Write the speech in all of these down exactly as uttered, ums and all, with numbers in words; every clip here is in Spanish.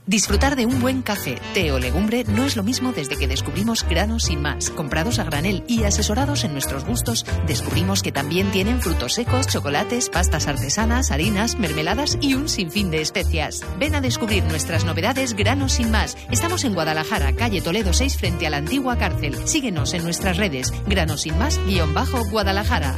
Disfrutar de un buen café, té o legumbre no es lo mismo desde que descubrimos Granos Sin Más. Comprados a granel y asesorados en nuestros gustos, descubrimos que también tienen frutos secos, chocolates, pastas artesanas, harinas, mermeladas y un sinfín de especias. Ven a descubrir nuestras novedades Granos Sin Más. Estamos en Guadalajara, calle Toledo seis, frente a la antigua cárcel. Síguenos en nuestras redes, Granos Sin Más, guión bajo, Guadalajara.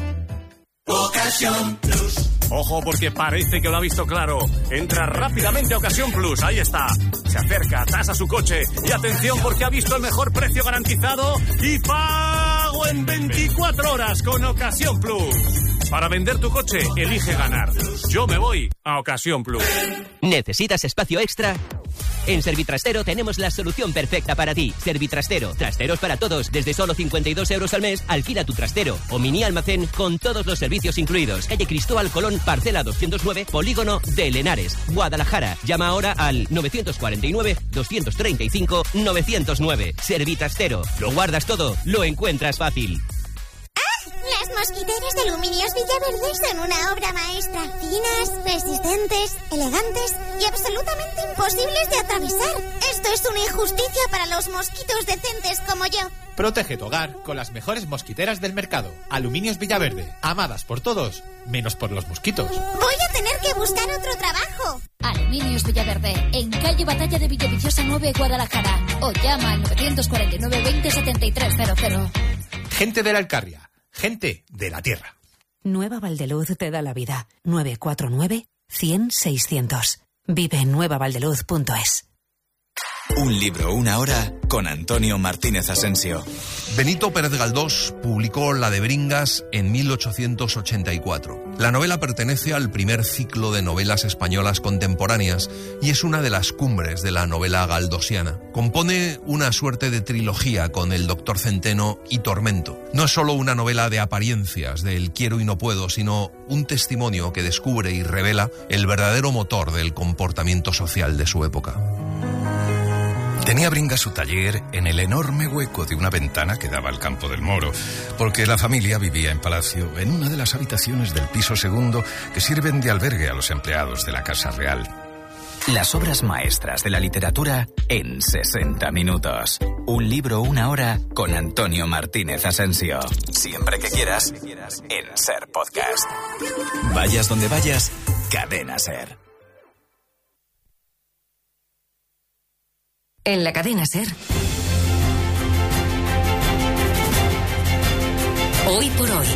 Ocasión Plus. Ojo, porque parece que lo ha visto claro. Entra rápidamente a Ocasión Plus, ahí está. Se acerca, tasa su coche y atención porque ha visto el mejor precio garantizado y pago en veinticuatro horas con Ocasión Plus. Para vender tu coche, elige ganar. Yo me voy a Ocasión Plus. ¿Necesitas espacio extra? En Servitrastero tenemos la solución perfecta para ti. Servitrastero, trasteros para todos. Desde solo cincuenta y dos euros al mes, alquila tu trastero o mini almacén con todos los servicios incluidos. Calle Cristóbal Colón, parcela doscientos nueve, Polígono de Lenares, Guadalajara. Llama ahora al nueve cuatro nueve, dos tres cinco, nueve cero nueve. Servitrastero. Lo guardas todo, lo encuentras fácil. Las mosquiteras de Aluminios Villaverde son una obra maestra. Finas, resistentes, elegantes y absolutamente imposibles de atravesar. Esto es una injusticia para los mosquitos decentes como yo. Protege tu hogar con las mejores mosquiteras del mercado. Aluminios Villaverde, amadas por todos, menos por los mosquitos. Voy a tener que buscar otro trabajo. Aluminios Villaverde, en calle Batalla de Villaviciosa nueve, Guadalajara. O llama al nueve cuatro nueve, veinte, setenta y tres cero cero. Gente de la Alcarria. Gente de la tierra. Nueva Valdeluz te da la vida. nueve cuatro nueve, cien, seiscientos. Vive en nueva valdeluz punto es. Un libro, una hora, con Antonio Martínez Asensio. Benito Pérez Galdós publicó La de Bringas en mil ochocientos ochenta y cuatro. La novela pertenece al primer ciclo de novelas españolas contemporáneas y es una de las cumbres de la novela galdosiana. Compone una suerte de trilogía con El Doctor Centeno y Tormento. No es solo una novela de apariencias, del quiero y no puedo, sino un testimonio que descubre y revela el verdadero motor del comportamiento social de su época. Tenía Bringas su taller en el enorme hueco de una ventana que daba al Campo del Moro, porque la familia vivía en palacio en una de las habitaciones del piso segundo que sirven de albergue a los empleados de la Casa Real. Las obras maestras de la literatura en sesenta minutos. Un libro, una hora, con Antonio Martínez Asensio. Siempre que quieras, en Ser Podcast. Vayas donde vayas, Cadena Ser. En la cadena SER. Hoy por hoy.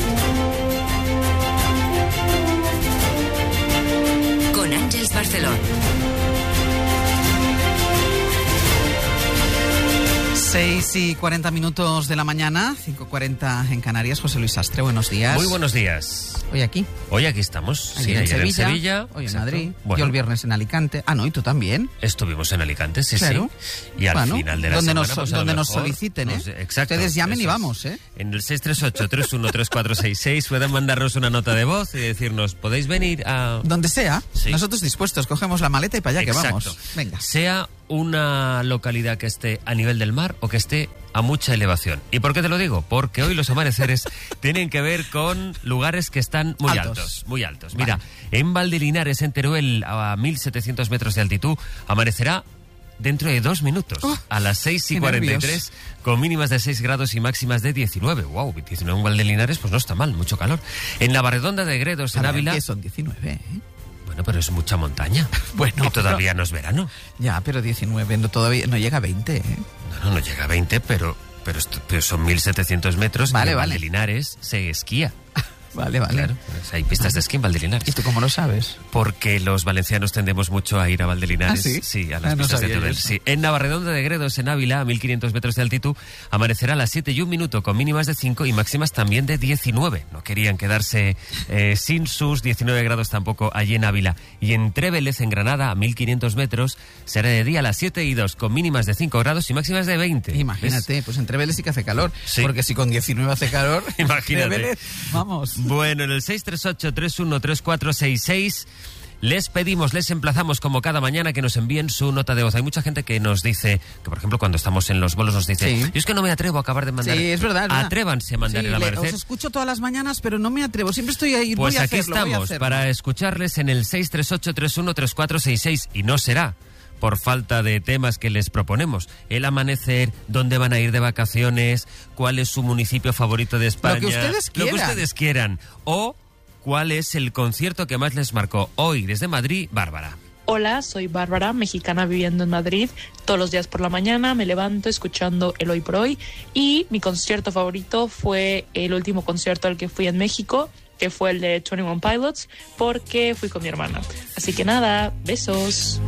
Con Ángeles Barceló. seis y cuarenta minutos de la mañana, cinco cuarenta en Canarias. José Luis Sastre, buenos días. Muy buenos días. Hoy aquí. Hoy aquí estamos. Ayer sí, en ayer Sevilla, en Sevilla. Hoy en Exacto. Madrid. Bueno. Yo el viernes en Alicante. Ah, no, ¿y tú también? Estuvimos en Alicante, sí, claro. sí. Y al bueno, final de la donde semana, nos, pues, donde nos mejor, soliciten, ¿eh? Nos, exacto. Ustedes llamen y es. vamos, ¿eh? En el seis tres ocho, tres uno tres cuatro seis seis pueden mandarnos una nota de voz y decirnos, ¿podéis venir a...? Donde sea. Sí. Nosotros dispuestos, cogemos la maleta y para allá que Exacto. vamos. Venga. Sea una localidad que esté a nivel del mar o que esté a mucha elevación. ¿Y por qué te lo digo? Porque hoy los amaneceres tienen que ver con lugares que están muy altos, Altos. muy altos. Vale. Mira, en Valdelinares, en Teruel, a mil setecientos metros de altitud, amanecerá dentro de dos minutos, Oh, a las seis y qué cuarenta y tres, nervios. con mínimas de seis grados y máximas de diecinueve. Wow, diecinueve en Valdelinares, pues no está mal, mucho calor. En la Barredonda de Gredos, en A ver, Ávila... que son diecinueve, ¿eh? Bueno, pero es mucha montaña. Bueno, y todavía pero- no es verano. Ya, pero diecinueve no, todavía no llega a veinte, ¿eh? No, no, no llega a veinte, pero, pero, esto- pero son mil setecientos metros. Vale, y en vale. Valdelinares se esquía. Vale, vale. Claro, pues hay pistas de esquí en Valdelinares. ¿Y tú cómo lo sabes? Porque los valencianos tendemos mucho a ir a Valdelinares. ¿Ah, sí? a las Ah, no pistas de sabía yo Teruel. eso. Sí. En Navarredonda de Gredos, en Ávila, a mil quinientos metros de altitud, amanecerá a las siete y un minuto, con mínimas de cinco y máximas también de diecinueve. No querían quedarse eh, sin sus diecinueve grados tampoco allí en Ávila. Y en Trévelez, en Granada, a mil quinientos metros, será de día a las siete y dos, con mínimas de cinco grados y máximas de veinte. Imagínate, ¿Ves? pues entre Vélez sí que hace calor. Sí. Porque si con diecinueve hace calor, Imagínate. entre Vélez, vamos. Bueno, en el seis tres ocho, tres uno tres cuatro seis seis les pedimos, les emplazamos como cada mañana que nos envíen su nota de voz. Hay mucha gente que nos dice, que por ejemplo cuando estamos en los bolos nos dice, Sí. yo es que no me atrevo a acabar de mandar. Sí, es verdad. es verdad. Atrévanse a mandar Sí, el le- amanecer. Os escucho todas las mañanas, pero no me atrevo. Siempre estoy ahí. Pues voy a aquí hacerlo, voy a estamos hacerlo. para escucharles en el seis tres ocho, tres uno tres cuatro seis seis y no será por falta de temas que les proponemos. El amanecer, dónde van a ir de vacaciones, cuál es su municipio favorito de España. Lo que ustedes quieran. Lo que ustedes quieran. O cuál es el concierto que más les marcó. Hoy, desde Madrid, Bárbara. Hola, soy Bárbara, mexicana viviendo en Madrid. Todos los días por la mañana me levanto escuchando el Hoy por Hoy y mi concierto favorito fue el último concierto al que fui en México, que fue el de veintiuno Pilots, porque fui con mi hermana. Así que nada, besos.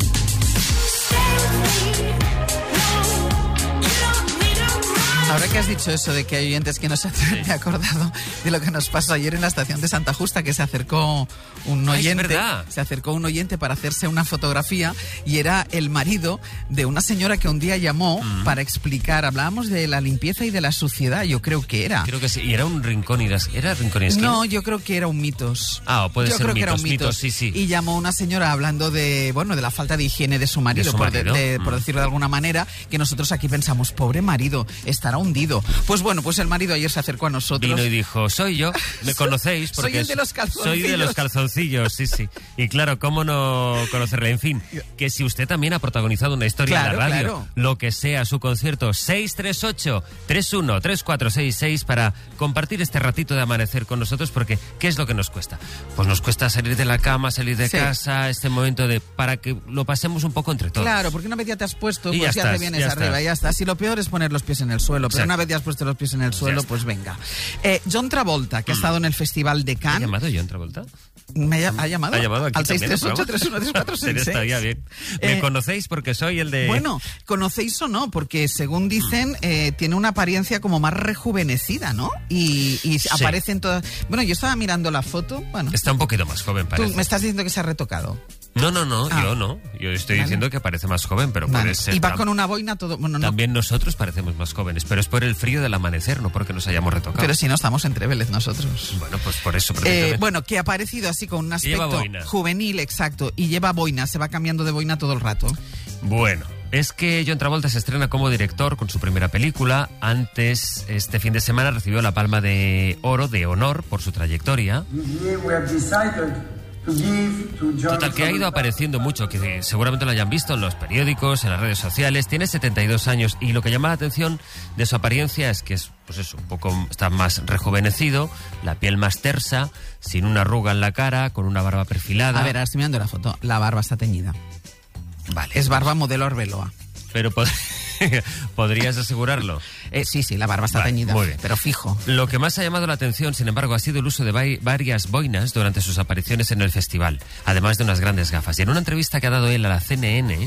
Ahora que has dicho eso de que hay oyentes que no se han sí. acordado de lo que nos pasó ayer en la estación de Santa Justa, que se acercó un oyente, Ay, es verdad. se acercó un oyente para hacerse una fotografía y era el marido de una señora que un día llamó mm. para explicar, hablábamos de la limpieza y de la suciedad, yo creo que era. Creo que sí, y era un rincón y las, ¿era rincón y esquina? No, yo creo que era un mitos. Ah, o puede yo ser creo mitos, que era un mitos. mitos, sí, sí. Y llamó una señora hablando de, bueno, de la falta de higiene de su marido, ¿De su por, marido? De, de, mm. por decirlo de alguna manera, que nosotros aquí pensamos, pobre marido, estará hundido. Pues bueno, pues el marido ayer se acercó a nosotros. Vino y dijo, soy yo, me conocéis porque soy el de los calzoncillos. Soy de los calzoncillos, sí, sí. Y claro, ¿cómo no conocerle? En fin, que si usted también ha protagonizado una historia claro, en la radio, claro. lo que sea su concierto, seis tres ocho, tres uno, tres cuatro seis seis para compartir este ratito de amanecer con nosotros, porque ¿qué es lo que nos cuesta? Pues nos cuesta salir de la cama, salir de sí. casa, este momento de para que lo pasemos un poco entre todos. Claro, porque una vez ya te has puesto, y pues ya, ya estás, te vienes ya arriba, estás. ya está. Si lo peor es poner los pies en el suelo, pero Exacto. una vez ya has puesto los pies en el suelo, pues venga. Eh, John Travolta, que ha estado en el Festival de Cannes. ¿Ha llamado John Travolta? ¿Me ha, ha llamado? ¿Ha llamado aquí al seis tres ocho, tres uno tres cuatro seis seis. Estaría bien. ¿Me eh, conocéis? Porque soy el de... Bueno, conocéis o no, porque según dicen, eh, tiene una apariencia como más rejuvenecida, ¿no? Y, y sí. aparecen todas... Bueno, yo estaba mirando la foto, bueno... Está un poquito más joven, parece. Tú me estás diciendo que se ha retocado. No, no, no, ah. yo no. Yo estoy vale. diciendo que parece más joven, pero vale. puede ser... Y va con una boina todo... Bueno, no. También nosotros parecemos más jóvenes, pero es por el frío del amanecer, no porque nos hayamos retocado. Pero si no, estamos entre Vélez nosotros. Bueno, pues por eso... Eh, bueno, que ha aparecido así con un aspecto juvenil, exacto, y lleva boina, se va cambiando de boina todo el rato. Bueno... Es que John Travolta se estrena como director con su primera película. Antes, este fin de semana, recibió la Palma de Oro de Honor por su trayectoria. Total, que ha ido apareciendo mucho, que seguramente lo hayan visto en los periódicos, en las redes sociales. Tiene setenta y dos años y lo que llama la atención de su apariencia es que es, pues eso, un poco, está más rejuvenecido, la piel más tersa, sin una arruga en la cara, con una barba perfilada. A ver, ahora estoy mirando la foto. La barba está teñida. Vale. Es barba modelo Arbeloa. Pero pod ¿podrías asegurarlo? Eh, sí, sí, la barba está vale, teñida, muy bien. pero fijo. Lo que más ha llamado la atención, sin embargo, ha sido el uso de varias boinas durante sus apariciones en el festival, además de unas grandes gafas. Y en una entrevista que ha dado él a la C N N...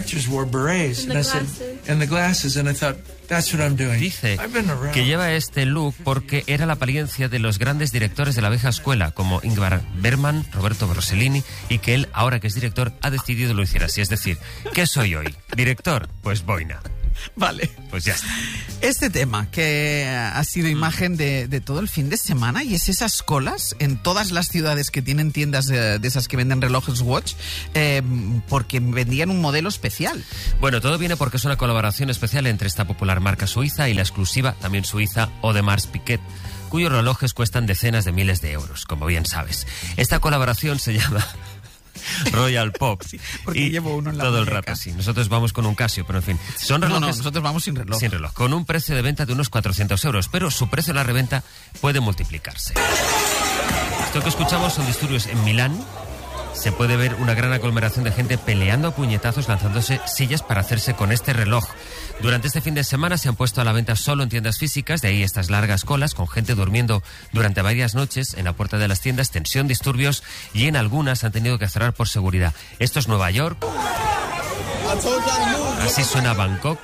Dice que lleva este look porque era la apariencia de los grandes directores de la vieja escuela, como Ingmar Bergman, Roberto Rossellini, y que él, ahora que es director, ha decidido lo hiciera así. Es decir, ¿qué soy hoy? ¿Director? Pues boina. Vale. Pues ya está. Este tema que ha sido imagen de, de todo el fin de semana y es esas colas en todas las ciudades que tienen tiendas de, de esas que venden relojes Watch eh, porque vendían un modelo especial. Bueno, todo viene porque es una colaboración especial entre esta popular marca suiza y la exclusiva, también suiza, Audemars Piguet, cuyos relojes cuestan decenas de miles de euros, como bien sabes. Esta colaboración se llama... Royal Pop. Sí, porque y llevo uno en la todo muñeca. el rato, sí. Nosotros vamos con un Casio, pero en fin. Son relojes... No, no, nosotros vamos sin reloj. Sin reloj. Con un precio de venta de unos cuatrocientos euros, pero su precio en la reventa puede multiplicarse. Esto que escuchamos son disturbios en Milán. Se puede ver una gran aglomeración de gente peleando a puñetazos, lanzándose sillas para hacerse con este reloj. Durante este fin de semana se han puesto a la venta solo en tiendas físicas, de ahí estas largas colas con gente durmiendo durante varias noches en la puerta de las tiendas, tensión, disturbios y en algunas han tenido que cerrar por seguridad. Esto es Nueva York. Así suena Bangkok.